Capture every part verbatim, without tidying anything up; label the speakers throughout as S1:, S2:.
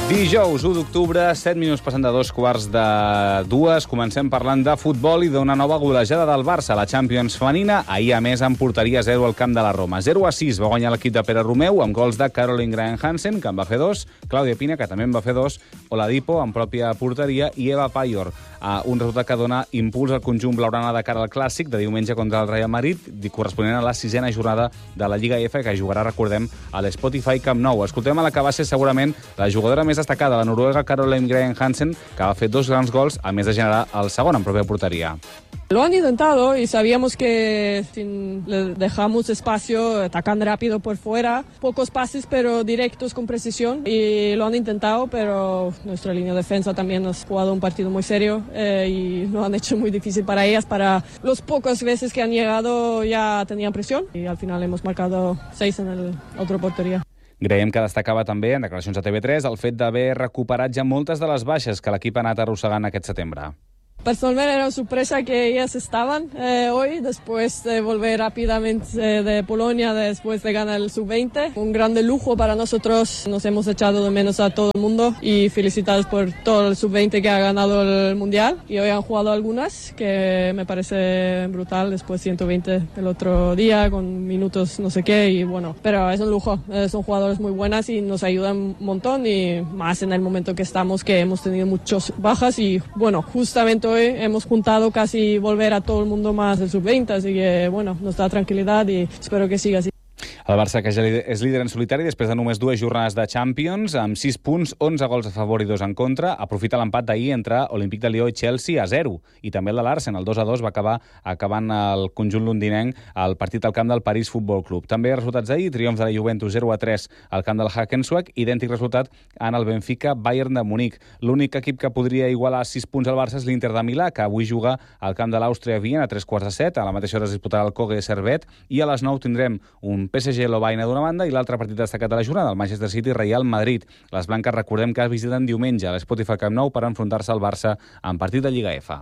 S1: Dijous, u d'octubre, set minuts passant de dos quarts de dues. Comencem parlant de futbol i d'una nova golejada del Barça a la Champions femenina. Ahir, a més, en porteria zero al camp de la Roma. zero a sis va guanyar l'equip de Pere Romeu amb gols de Caroline Graham-Hansen, que en va fer dos, Clàudia Pina, que també en va fer dos, Oladipo, en pròpia porteria, i Eva Payor. Uh, un resultat que dona impuls al conjunt blaugrana de cara al Clàssic de diumenge contra el Real Madrid, corresponent a la sisena jornada de la Lliga F, que jugarà, recordem, a l'Spotify Camp Nou. Escoltem a la que va ser segurament la jugadora més destacada, la noruega Caroline Graham-Hansen, que va fer dos grans gols, a més de generar el segon en pròpia porteria.
S2: Lo han intentado y sabíamos que si le dejamos espacio, atacan rápido por fuera, pocos pases pero directos con precisión, y lo han intentado, pero nuestra línea de defensa también ha jugado un partido muy serio eh, y lo han hecho muy difícil para ellas. Para los pocas veces que han llegado ya tenían presión y al final hemos marcado seis en el otro portería.
S1: Graham, que destacava també en declaracions a T V tres el fet d'haver recuperat ja moltes de les baixes que l'equip ha anat arrossegant aquest setembre.
S2: Personalmente era una sorpresa que ellas estaban eh, hoy, después de volver rápidamente eh, de Polonia, después de ganar el sub veinte. Un grande lujo para nosotros, nos hemos echado de menos a todo el mundo y felicitados por todo el sub veinte que ha ganado el Mundial. Y hoy han jugado algunas, que me parece brutal, después ciento veinte el otro día, con minutos no sé qué, y bueno, pero es un lujo, eh, son jugadores muy buenas y nos ayudan un montón, y más en el momento que estamos, que hemos tenido muchas bajas, y bueno, justamente hoy hemos juntado casi volver a todo el mundo más del sub veinte, así que bueno, nos da tranquilidad y espero que siga así.
S1: El Barça, que ja és líder en solitari després de només dues jornades de Champions, amb sis punts, onze gols a favor i dos en contra, aprofita l'empat d'ahir entre Olímpic de Lió i Chelsea a zero, i també el de l'Arsenal, el dos a dos, va acabar acabant el conjunt londinenc al partit al camp del París Futbol Club. També resultats d'ahir, triomf de la Juventus zero a tres al camp del Hackensweg, idèntic resultat en el Benfica Bayern de Munic. L'únic equip que podria igualar sis punts al Barça és l'Inter de Milà, que avui juga al camp de l'Àustria Viena a tres quarts de set, a la mateixa hora es disputarà el Koge Servet, i a les nou tindrem un P S G Lovaina d'una banda i l'altre partit destacat de la jornada, el Manchester City Real Madrid. Les blanques, recordem que es visiten diumenge a l'Spotify Camp Nou per enfrontar-se al Barça en partit de Lliga F.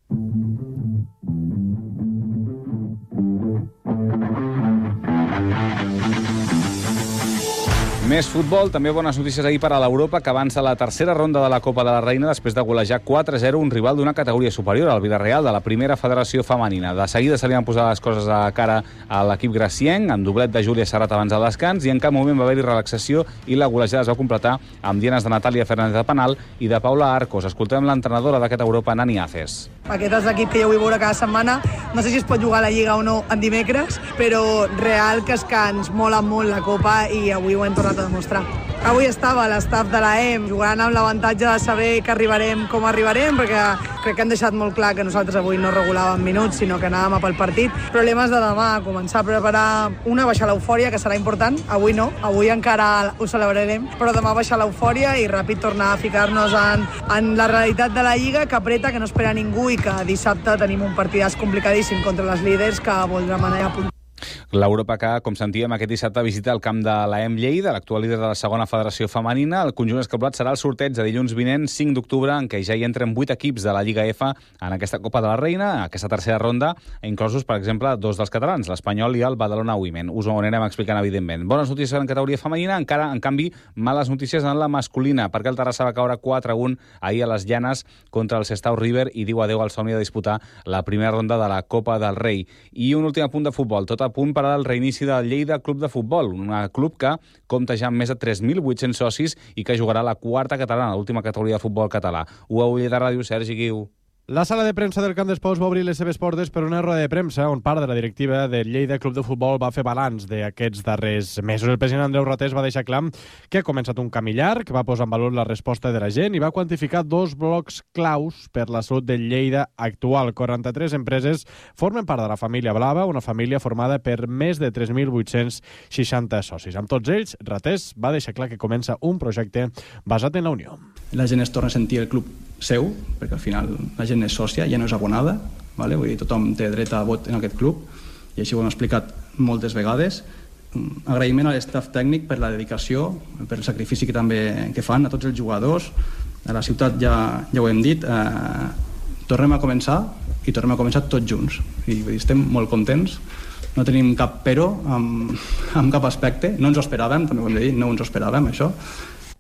S1: Més futbol, també bones notícies ahir per a l'Europa, que avança a la tercera ronda de la Copa de la Reina després de golejar quatre a zero un rival d'una categoria superior, el Villarreal, de la primera federació femenina. De seguida se li van posar les coses a cara a l'equip gracienc, amb doblet de Júlia Serrat abans del descans, i en cap moment va haver-hi relaxació i la golejada es va completar amb dianes de Natàlia Fernández de penal i de Paula Arcos. Escoltem l'entrenadora d'aquest Europa, Nani Aces.
S3: Aquest és l'equip que jo vull veure cada setmana. No sé si es pot jugar a la Lliga o no en dimecres, però real que és que ens mola molt la Copa i avui ho hem tornat a demostrar. Avui estava l'estaf de l'A E M jugant amb l'avantatge de saber que arribarem com arribarem, perquè crec que han deixat molt clar que nosaltres avui no regulàvem minuts, sinó que anàvem a pel partit. Problemes de demà, començar a preparar una, baixar l'eufòria, que serà important. Avui no, avui encara ho celebrarem, però demà baixar l'eufòria i ràpid tornar a ficar-nos en, en la realitat de la Lliga, que apreta, que no espera ningú, i que dissabte tenim un partidàs complicadíssim contra les líders que voldrem anar a punt.
S1: L'Europa que, com sentíem, aquest dissabte visita el camp de l'A E M Lleida, l'actual líder de la segona federació femenina. El conjunt escaplat serà el sorteig de dilluns vinent, cinc d'octubre, en què ja hi entren vuit equips de la Lliga F en aquesta Copa de la Reina, aquesta tercera ronda, inclosos, per exemple, dos dels catalans, l'Espanyol i el Badalona Women. Us ho anirem explicant, evidentment. Bones notícies en categoria femenina, encara, en canvi, males notícies en la masculina, perquè el Terrassa va caure quatre a un ahir a les Llanes contra el Sestao River i diu adeu al somni de disputar la primera ronda de la Copa del Rei. I un últim punt de futbol, tot a punt per al reinici del Lleida Club de Futbol, un club que compta ja amb més de tres mil vuit-cents socis i que jugarà la quarta catalana, l'última categoria de futbol català. U A U Lleida Ràdio, Sergi Guiu.
S4: La sala de premsa del Camp d'Esports va obrir les seves portes per una roda de premsa on part de la directiva del Lleida Club de Futbol va fer balanç d'aquests darrers mesos. El president Andreu Ratés va deixar clar que ha començat un camí llarg, va posar en valor la resposta de la gent i va quantificar dos blocs claus per la salut del Lleida actual. quaranta-tres empreses formen part de la família Blava, una família formada per més de tres mil vuit-cents seixanta socis. Amb tots ells, Ratés va deixar clar que comença un projecte basat en la unió.
S5: La gent es torna a sentir el club seu, perquè al final la gent és sòcia, ja no és abonada, vale? Vull dir, tothom té dret a vot en aquest club, i així ho hem explicat moltes vegades. Agraïment a l'estaf tècnic per la dedicació, per el sacrifici que també que fan, a tots els jugadors, a la ciutat ja, ja ho hem dit, eh, tornem a començar i tornem a començar tots junts, i vull dir, estem molt contents, no tenim cap però amb, amb cap aspecte, no ens ho esperàvem, també ho hem de dir, no ens ho esperàvem això.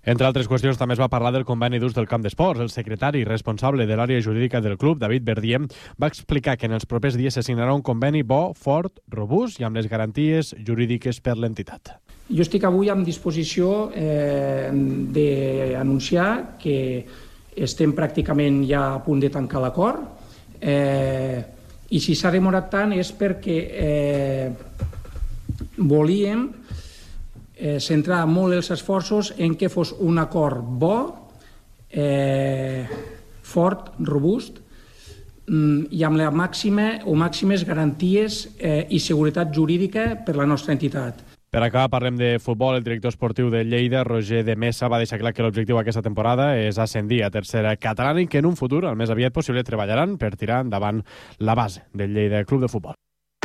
S4: Entre altres qüestions, també es va parlar del conveni d'ús del camp d'esports. El secretari responsable de l'àrea jurídica del club, David Verdier, va explicar que en els propers dies se signarà un conveni bo, fort, robust i amb les garanties jurídiques per l'entitat.
S6: Jo estic avui en disposició eh, d'anunciar que estem pràcticament ja a punt de tancar l'acord eh, i si s'ha demorat tant és perquè eh, volíem Eh, centrar molt els esforços en que fos un acord bo, eh, fort, robust mm, i amb la màxima o màximes garanties eh, i seguretat jurídica per la nostra entitat.
S4: Per acabar, parlem de futbol. El director esportiu de Lleida, Roger de Mesa, va deixar clar que l'objectiu aquesta temporada és ascendir a tercera catalana i que en un futur, el més aviat possible, treballaran per tirar endavant la base del Lleida Club de Futbol.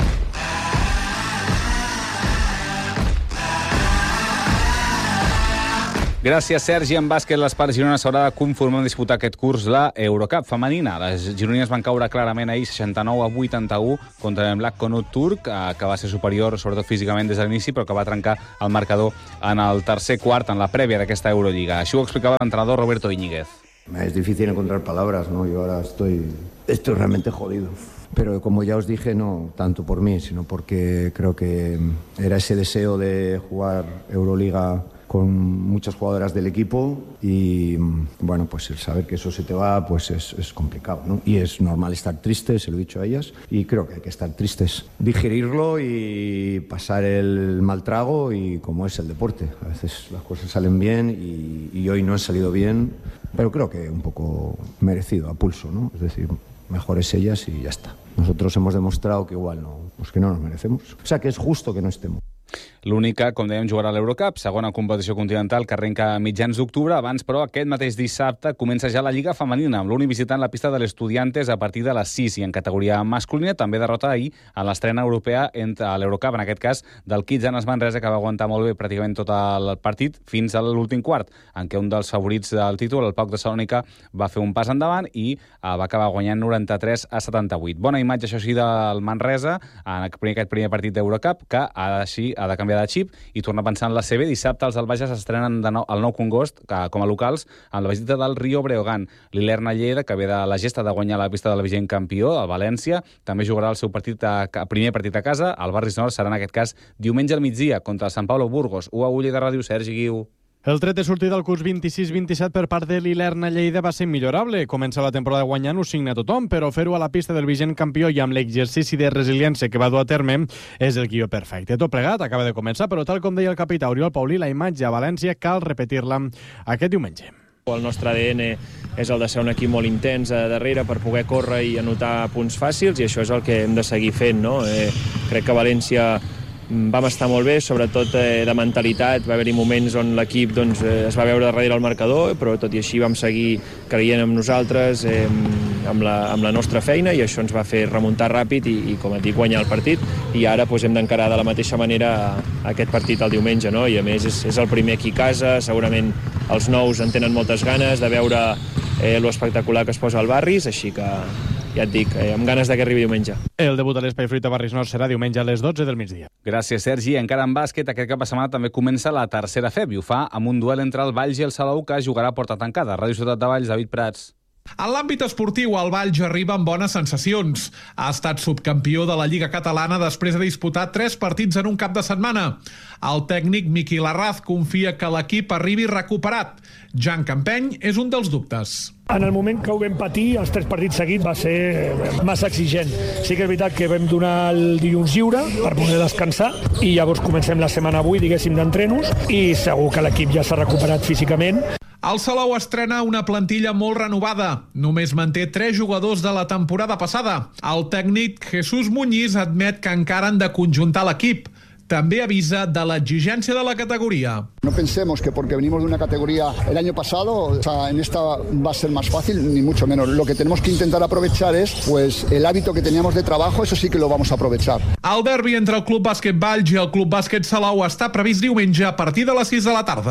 S1: Gràcies, Sergi. En bàsquet, l'Espart Girona s'haurà de conformar en disputar aquest curs la Eurocup femenina. Les gironines van caure clarament ahir seixanta-nou a vuitanta-u contra el Black Conut turc, que va ser superior, sobretot físicament, des de l'inici, però que va trencar el marcador en el tercer quart, en la prèvia d'aquesta Eurolliga. Així ho explicava l'entrenador Roberto Íñiguez.
S7: Es difícil encontrar palabras, ¿no? Yo ahora estoy, estoy realmente jodido. Pero como ya os dije, no tanto por mí, sino porque creo que era ese deseo de jugar Euroliga con muchas jugadoras del equipo y bueno, pues el saber que eso se te va pues es, es complicado, ¿no? Y es normal estar triste, se lo he dicho a ellas, y creo que hay que estar tristes, digerirlo y pasar el mal trago, y como es el deporte, a veces las cosas salen bien y, y hoy no han salido bien, pero creo que un poco merecido, a pulso, ¿no? Es decir, mejores ellas y ya está. Nosotros hemos demostrado que igual no, pues que no nos merecemos, o sea que es justo que no estemos.
S1: L'única, com dèiem, jugarà a l'Eurocup, segona competició continental que arrenca a mitjans d'octubre. Abans, però, aquest mateix dissabte comença ja la Lliga Femenina, amb l'Uni visitant la pista de l'Estudiantes a partir de les sis, i en categoria masculina també derrota ahir en l'estrena europea entre l'Eurocup, en aquest cas del Kids Anas Manresa, que va aguantar molt bé pràcticament tot el partit fins a l'últim quart, en què un dels favorits del títol, el P A O K de Salònica, va fer un pas endavant i va acabar guanyant noranta-tres a setanta-vuit. Bona imatge, això sí, del Manresa en aquest primer partit d'Eurocup, que així ha de canviar de xip i tornar a pensar en la C B. Dissabte els albages s'estrenen de nou, el nou Congost com a locals en la visita del Rio Breogán. L'Ilerna Lleida, que ve de la gesta de guanyar la pista del vigent campió, el València, també jugarà el seu partit a, primer partit a casa. El Barris Nord serà en aquest cas diumenge al migdia contra el Sant Pablo Burgos. U a Ull de Ràdio, Sergi Guiu.
S4: El tret de sortida del curs vint-i-sis vint-i-set per part de l'Ilerna Lleida va ser millorable. Comença la temporada guanyant, ho signa tothom, però fer-ho a la pista del vigent campió i amb l'exercici de resiliència que va dur a terme és el guió perfecte. Tot plegat acaba de començar, però tal com deia el capità Oriol Paulí, la imatge a València cal repetir-la aquest diumenge.
S8: El nostre A D N és el de ser un equip molt intens a darrere per poder córrer i anotar punts fàcils, i això és el que hem de seguir fent, no? Eh, crec que València vam estar molt bé, sobretot eh, de mentalitat. Va haver-hi moments on l'equip doncs, eh, es va veure darrere el marcador, però tot i així vam seguir creient en nosaltres, eh, amb, la, amb la nostra feina, i això ens va fer remuntar ràpid i, i com et dic, guanyar el partit. I ara doncs, hem d'encarar de la mateixa manera aquest partit el diumenge, no? I a més és, és el primer aquí a casa, segurament els nous en tenen moltes ganes de veure eh, l'espectacular que es posa al Barris, així que ja et dic, eh, amb ganes de que arribi diumenge.
S4: El debut a l'Espai Fruita Barris Nord serà diumenge a les dotze del migdia.
S1: Gràcies, Sergi. Encara en bàsquet, aquest cap de setmana també comença la tercera F E B i ho fa amb un duel entre el Valls i el Salou, que jugarà a porta tancada. Ràdio Ciutat de Valls, David Prats.
S9: En l'àmbit esportiu, el Valls arriba amb bones sensacions. Ha estat subcampió de la Lliga Catalana després de disputar tres partits en un cap de setmana. El tècnic Miqui Larraz confia que l'equip arribi recuperat. Jan Campeny és un dels dubtes.
S10: En el moment que ho vam patir, els tres partits seguits, va ser massa exigent. Sí que és veritat que vam donar el dilluns lliure per poder descansar i llavors comencem la setmana avui, diguéssim, d'entrenos, i segur que l'equip ja s'ha recuperat físicament.
S9: El Salou estrena una plantilla molt renovada. Només manté tres jugadors de la temporada passada. El tècnic Jesús Muñiz admet que encara han de conjuntar l'equip. També avisa de l'exigència de la categoría.
S11: No pensemos que porque venimos de una categoría el año pasado, o sea, en esta va a ser más fácil, ni mucho menos. Lo que tenemos que intentar aprovechar es pues el hábito que teníamos de trabajo, eso sí que lo vamos a aprovechar.
S9: El derbi entre el Club Bàsquet Valls i el Club Bàsquet Salou està previst diumenge a partir de les sis de la tarda.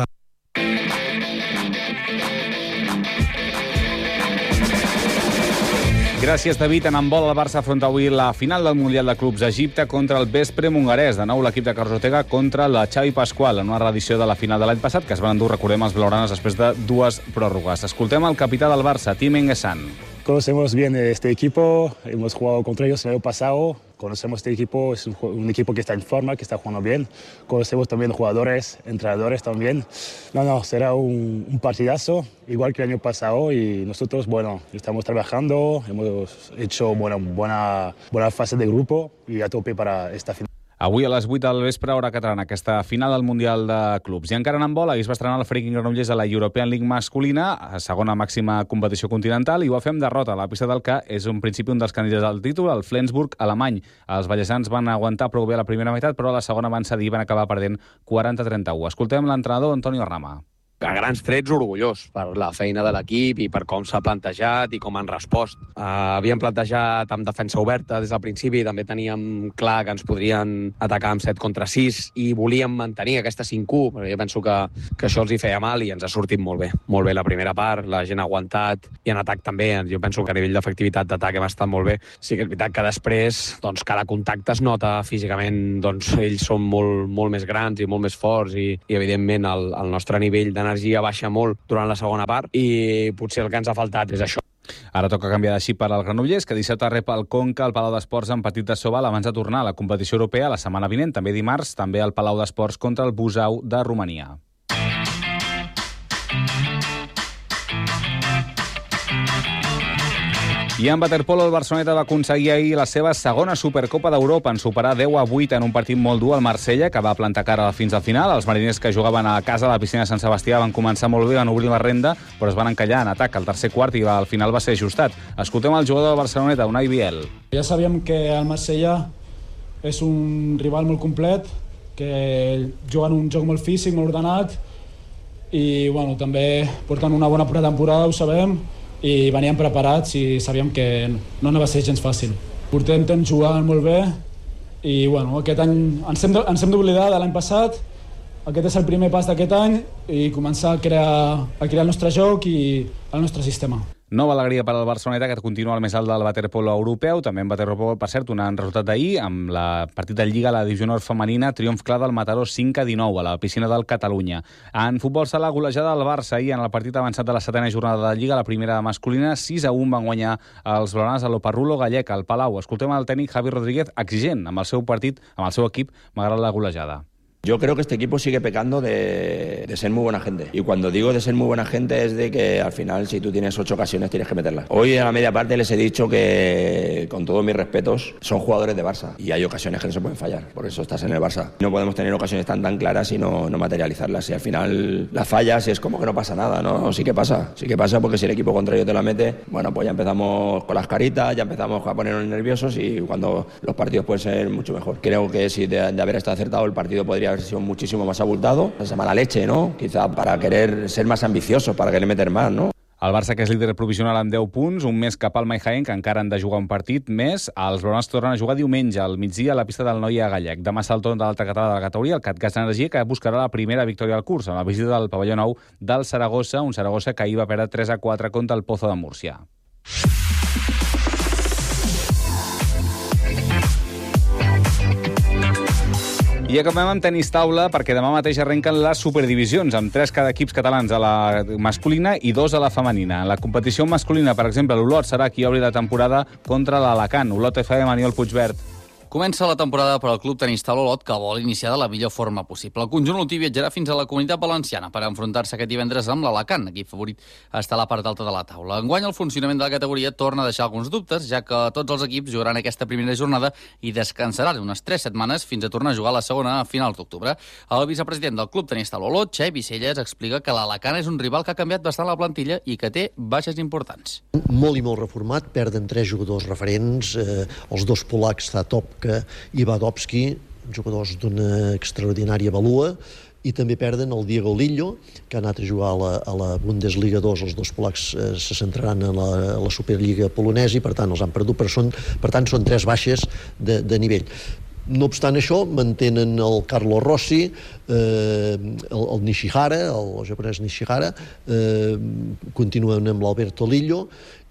S1: Gràcies, David. En handbol, el Barça afronta avui la final del Mundial de Clubs a Egipte contra el Veszprém hongarès. De nou, l'equip de Carlos Ortega contra la Xavi Pascual, en una reedició de la final de l'any passat, que es van endur, recordem, els blaugranes després de dues pròrrogues. Escoltem el capità del Barça, Tim Engesan.
S12: Conocemos bien este equipo, hemos jugado contra ellos el año pasado, conocemos este equipo, es un, un equipo que está en forma, que está jugando bien, conocemos también jugadores, entrenadores también. No, no, será un, un partidazo, igual que el año pasado, y nosotros, bueno, estamos trabajando, hemos hecho buena, buena, buena fase de grupo y a tope para esta final.
S1: Avui a les vuit del vespre, hora catalana, aquesta final del Mundial de Clubs. I encara en handbol, ahir es va estrenar el Freaking Granollers a la European League masculina, a segona màxima competició continental, i ho va fer amb derrota a la pista del que és en principi un dels candidats al títol, el Flensburg alemany. Els ballesans van aguantar prou bé a la primera meitat, però a la segona van cedir i van acabar perdent quaranta a trenta-u. Escoltem l'entrenador Antonio Rama.
S13: A grans trets, orgullós per la feina de l'equip i per com s'ha plantejat i com han respost. Uh, havíem plantejat amb defensa oberta des del principi, també teníem clar que ens podrien atacar amb set contra sis i volíem mantenir aquesta cinc u, però jo penso que, que això els hi feia mal i ens ha sortit molt bé. Molt bé la primera part, la gent ha aguantat i en atac també. Jo penso que a nivell d'efectivitat d'atac hem estat molt bé. Sí que és veritat que després doncs, cada contacte es nota físicament, doncs ells són molt, molt més grans i molt més forts i, i evidentment el, el nostre nivell de energia baixa molt durant la segona part i potser el que ens ha faltat és això.
S1: Ara toca canviar de xip per al Granollers, que dissabte rep el Conca al Palau d'Esports en partit de Sobal abans de tornar a la competició europea la setmana vinent. També dimarts, també al Palau d'Esports contra el Busau de Romania. I en waterpolo, el Barceloneta va aconseguir ahir la seva segona Supercopa d'Europa en superar deu a vuit en un partit molt dur al Marsella, que va plantar cara fins al final. Els mariners que jugaven a casa a la piscina de Sant Sebastià van començar molt bé, van obrir la renda, però es van encallar en atac al tercer quart i al final va ser ajustat. Escoltem el jugador del Barceloneta, Unai Biel.
S14: Ja sabíem que el Marsella és un rival molt complet, que juguen un joc molt físic, molt ordenat, i bueno, també porten una bona pretemporada, ho sabem, i veníem preparats i sabíem que no anava a ser gens fàcil. Portem temps jugant molt bé i bueno, aquest any ens hem, ens hem d'oblidar de l'any passat. Aquest és el primer pas d'aquest any i començar a crear, a crear el nostre joc i el nostre sistema.
S1: Nova alegria per al Barceloneta, que continua al més alt del waterpolo europeu. També en waterpolo, per cert, un resultat d'ahir, amb la partit de Lliga a la Divisió Nord femenina, triomf clar del Mataró cinc a dinou a la piscina del Catalunya. En futbol sala, golejada del Barça ahir en el partit avançat de la setena jornada de Lliga, la primera masculina, sis a un van guanyar els blaugranes a l'Oparrulo Gallec, al Palau. Escoltem el tècnic Javi Rodríguez, exigent amb el seu partit, amb el seu equip, malgrat la golejada.
S15: Yo creo que este equipo sigue pecando de, de ser muy buena gente. Y cuando digo de ser muy buena gente es de que al final, si tú tienes ocho ocasiones, tienes que meterlas. Hoy en la media parte les he dicho que, con todos mis respetos, son jugadores de Barça. Y hay ocasiones que no se pueden fallar. Por eso estás en el Barça. No podemos tener ocasiones tan tan claras y no, no materializarlas. Y al final las fallas y es como que no pasa nada, ¿no? Sí que pasa. Sí que pasa porque si el equipo contrario te la mete, bueno, pues ya empezamos con las caritas, ya empezamos a ponernos nerviosos y cuando los partidos pueden ser mucho mejor. Creo que si de, de haber estado acertado el partido podría haber sido muchísimo más abultado, esa mala leche, ¿no? Quizá para querer ser más ambiciosos, para querer meter más, ¿no?
S1: El Barça, que és líder provisional amb deu punts, un mes cap al Jaén, que encara han de jugar un partit més. Els blaugranes tornen a jugar diumenge al migdia a la pista del Noia Gallec. Demà serà el torn de l'altra català de la categoria, el Catgas Energia, que buscarà la primera victòria al curs, amb la visita del pavelló nou del Saragossa, un Saragossa que ahir va perdre tres a quatre contra el Pozo de Múrcia. I acabem amb tenis taula, perquè demà mateix arrenquen les superdivisions, amb tres cada equips catalans a la masculina i dos a la femenina. En la competició masculina, per exemple, l'Olot serà qui obri la temporada contra l'Alacant. Olot F M, Maniol Puigverd.
S16: Comença la temporada per al Club Tenis Taula Olot, que vol iniciar de la millor forma possible. El conjunt olotí viatjarà fins a la Comunitat Valenciana per enfrontar-se aquest divendres amb l'Alacant, equip favorit està a la part alta de la taula. Enguany el funcionament de la categoria torna a deixar alguns dubtes, ja que tots els equips jugaran aquesta primera jornada i descansaran unes tres setmanes fins a tornar a jugar a la segona a finals d'octubre. El vicepresident del Club Tenis Taula Olot, Xavi Celles, explica que l'Alacant és un rival que ha canviat bastant la plantilla i que té baixes importants.
S17: Molt i molt reformat, perden tres jugadors referents, eh, els dos polacs, Zatopka i Vadovski, jugadors d'una extraordinària valua, i també perden el Diego Lillo, que ha anat a jugar a la, a la Bundesliga dos. Els dos polacs eh, se centraran en la, a la Superliga polonesa i per tant els han perdut, però són, per tant són tres baixes de, de nivell. No obstant això, mantenen el Carlo Rossi, eh, el, el Nishihara, el japonès Nishihara, eh, continuen amb l'Alberto Lillo,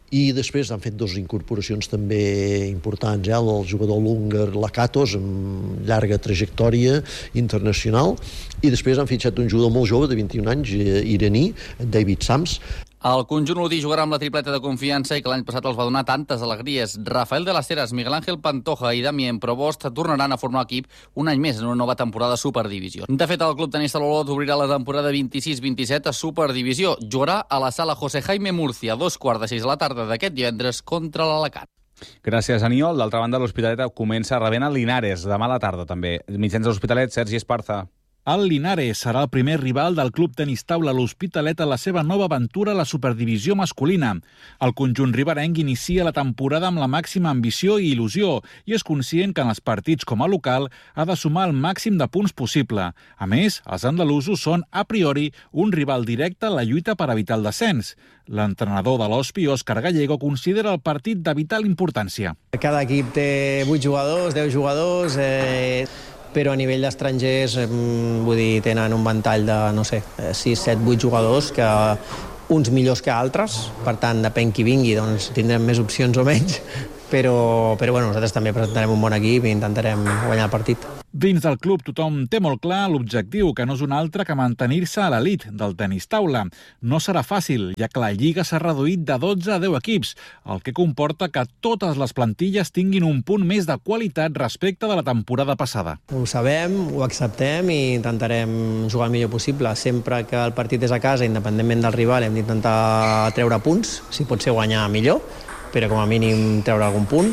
S17: I després han fet dues incorporacions també importants, eh? El jugador l'húngar Lakatos, amb llarga trajectòria internacional, i després han fitxat un jugador molt jove de vint-i-un anys, iraní, David Sams.
S16: El conjunt udí jugarà amb la tripleta de confiança i que l'any passat els va donar tantes alegries. Rafael de las Heras, Miguel Ángel Pantoja i Damien Provost tornaran a formar equip un any més en una nova temporada a Superdivisió. De fet, el Club Tenista Olot obrirà la temporada vint-i-sis vint-i-set a Superdivisió. Jugarà a la sala José Jaime Murcia a dos quarts de sis de la tarda d'aquest divendres contra l'Alacant.
S1: Gràcies, Aniol. D'altra banda, l'Hospitalet comença rebent el Linares demà a la tarda, també. Mitjans de l'Hospitalet, Sergi Esparza.
S18: El Linares serà el primer rival del Club Tenis Taula l'Hospitalet a la seva nova aventura a la Superdivisió masculina. El conjunt riberenc inicia la temporada amb la màxima ambició i il·lusió i és conscient que en els partits com a local ha de sumar el màxim de punts possible. A més, els andalusos són, a priori, un rival directe en la lluita per evitar el descens. L'entrenador de l'Hospi, Òscar Gallego, considera el partit de vital importància.
S19: Cada equip té vuit jugadors, deu jugadors... Eh... però a nivell d'estrangers, vull dir, tenen un ventall de, no sé, sis, set, vuit jugadors, que uns millors que altres, per tant, depèn qui vingui, doncs tindrem més opcions o menys, però, però bueno, nosaltres també presentarem un bon equip i intentarem guanyar el partit.
S18: Dins del club tothom té molt clar l'objectiu, que no és un altre que mantenir-se a l'elit del tenis taula. No serà fàcil, ja que la Lliga s'ha reduït de dotze a deu equips, el que comporta que totes les plantilles tinguin un punt més de qualitat respecte de la temporada passada.
S19: Ho sabem, ho acceptem i intentarem jugar el millor possible. Sempre que el partit és a casa, independentment del rival, hem d'intentar treure punts, si pot ser guanyar millor, però com a mínim treure algun punt,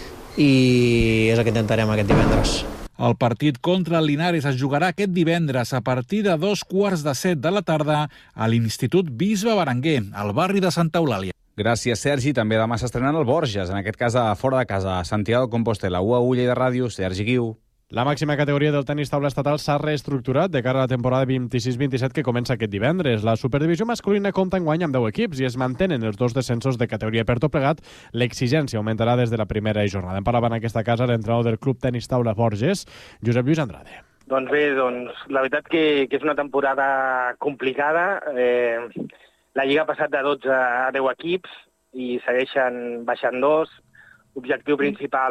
S19: i és el que intentarem aquest divendres.
S18: El partit contra el Linares es jugarà aquest divendres a partir de dos quarts de set de la tarda a l'Institut Bisbe Berenguer, al barri de Santa Eulàlia.
S1: Gràcies, Sergi. També demà s'estrenen el Borges, en aquest cas a fora de casa, a Santiago de Compostela. U a U Lleida Ràdio, Sergi Guiu.
S4: La màxima categoria del tenis taula estatal s'ha reestructurat de cara a la temporada vint-i-sis vint-i-set que comença aquest divendres. La Superdivisió masculina compta enguany amb deu equips i es mantenen els dos descensos de categoria per tot plegat. L'exigència augmentarà des de la primera jornada. En parlava en aquesta casa l'entrenador del Club Tenis Taula Borges, Josep Lluís Andrade.
S20: Doncs bé, doncs, la veritat que, que és una temporada complicada. Eh, la Lliga ha passat de dotze a deu equips i segueixen baixant dos. Objectiu principal,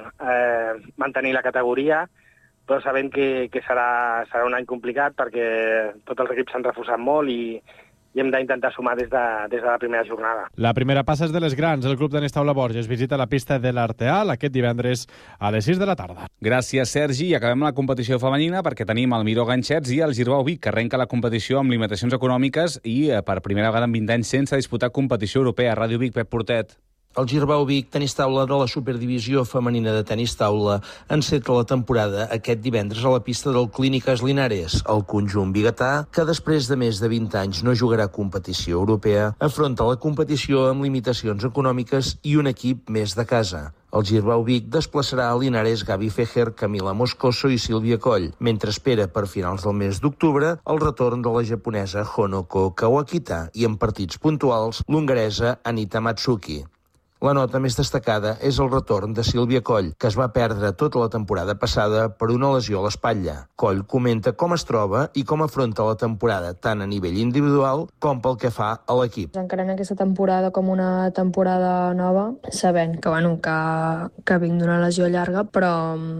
S20: eh, mantenir la categoria, però sabent que, que serà, serà un any complicat perquè tots els equips s'han reforçat molt i, i hem d'intentar sumar des de, des de la primera jornada.
S4: La primera passa és de les grans. El Club Tenis Taula Borges visita la pista de l'Arteal aquest divendres a les sis de la tarda.
S1: Gràcies, Sergi. I acabem la competició femenina perquè tenim el Miró Ganxets i el Girbau Vic, que arrenca la competició amb limitacions econòmiques i per primera vegada en vint anys sense disputar competició europea. Ràdio Vic, Pep Portet.
S21: El Girbau Vic, tenis taula de la Superdivisió femenina de tenis taula, enceta la temporada aquest divendres a la pista del Clíniques Linares. El conjunt biguetà, que després de més de vint anys no jugarà competició europea, afronta la competició amb limitacions econòmiques i un equip més de casa. El Girbau Vic desplaçarà a Linares Gavi Fejer, Camila Moscoso i Sílvia Coll, mentre espera per finals del mes d'octubre el retorn de la japonesa Honoko Kawakita i en partits puntuals l'hongaresa Anita Matsuki. La nota més destacada és el retorn de Sílvia Coll, que es va perdre tota la temporada passada per una lesió a l'espatlla. Coll comenta com es troba i com afronta la temporada tant a nivell individual com pel que fa a l'equip.
S22: Encarem aquesta temporada com una temporada nova, sabent que, bueno, que, que vinc d'una lesió llarga, però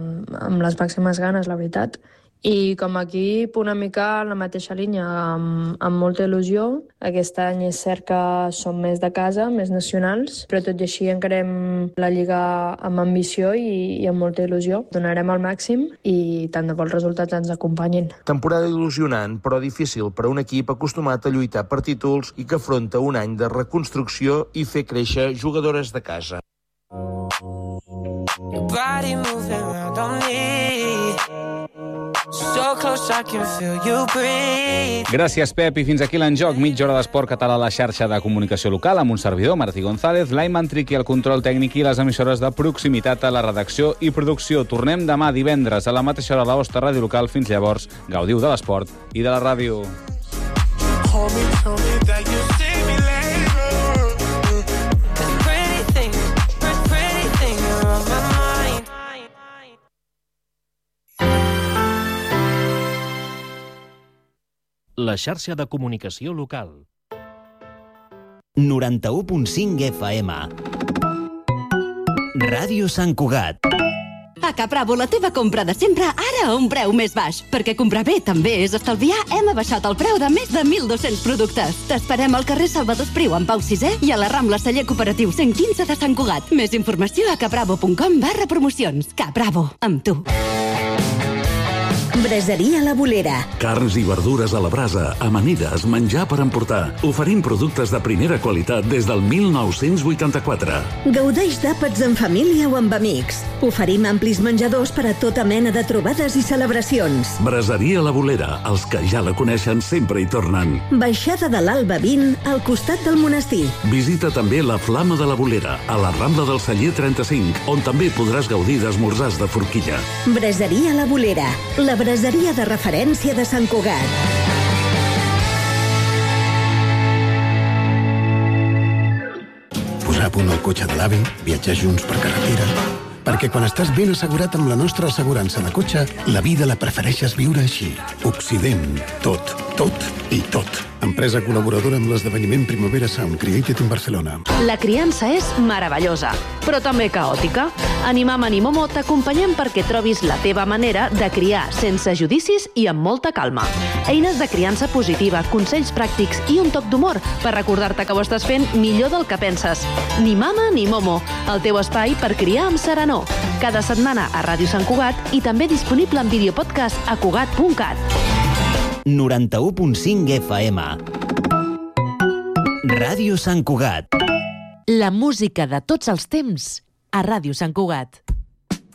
S22: amb les màximes ganes, la veritat. I com a equip una mica en la mateixa línia, amb, amb molta il·lusió. Aquest any és cert que som més de casa, més nacionals, però tot i així encarem la Lliga amb ambició i, i amb molta il·lusió. Donarem el màxim i tant de bo els resultats ens acompanyin.
S21: Temporada il·lusionant, però difícil per a un equip acostumat a lluitar per títols i que afronta un any de reconstrucció i fer créixer jugadores de casa.
S23: Your body moving around on me. So close I can feel you breathe.
S1: Gràcies, Pep, i fins aquí l'enjoc. Mitja hora d'esport català a la xarxa de comunicació local amb un servidor, Martí González, l'Aiman Triqui, el control tècnic i les emissores de proximitat a la redacció i producció. Tornem demà divendres a la mateixa hora a la vostra ràdio local. Fins llavors, gaudiu de l'esport i de la ràdio.
S24: La xarxa de comunicació local.
S2: noranta-u punt cinc F M. Ràdio Sant Cugat.
S3: A Capravo, la teva compra de sempre, ara a un preu més baix. Perquè comprar bé també és estalviar, hem abaixat el preu de més de mil dos-cents productes. T'esperem al carrer Salvador Espriu, en Pau sisè, i a la Rambla Celler Cooperatiu cent quinze de Sant Cugat. Més informació a capravo punt com barra promocions. Capravo, amb tu.
S5: Braseria La Bolera.
S24: Carns i verdures a la brasa, amanides, menjar per emportar. Oferim productes de primera qualitat des del mil nou-cents vuitanta-quatre.
S5: Gaudeix d'àpats en família o amb amics. Oferim amplis menjadors per a tota mena de trobades i celebracions.
S24: Braseria La Bolera. Els que ja la coneixen sempre hi tornen.
S5: Baixada de l'Alba vint, al costat del monestir.
S24: Visita també la Flama de la Bolera, a la Rambla del Celler trenta-cinc, on també podràs gaudir d'esmorzars de forquilla.
S5: Braseria La Bolera. La braseria de referència de Sant Cugat.
S25: Posar a punt el cotxe de l'avi, viatjar junts per carretera... Perquè quan estàs ben assegurat amb la nostra assegurança de cotxe, la vida la prefereixes viure així. Occident. Tot, tot i tot. Empresa col·laboradora amb l'esdeveniment Primavera Sound, Created in Barcelona.
S26: La criança és meravellosa, però també caòtica. Animam Animomo t'acompanyem perquè trobis la teva manera de criar sense judicis i amb molta calma. Eines de criança positiva, consells pràctics i un toc d'humor per recordar-te que ho estàs fent millor del que penses. Ni mama ni momo, el teu espai per criar amb serenor. Cada setmana a Ràdio Sant Cugat i també disponible en videopodcast a cugat punt cat.
S2: noranta-u punt cinc F M. Ràdio Sant Cugat.
S27: La música de tots els temps a Ràdio Sant Cugat.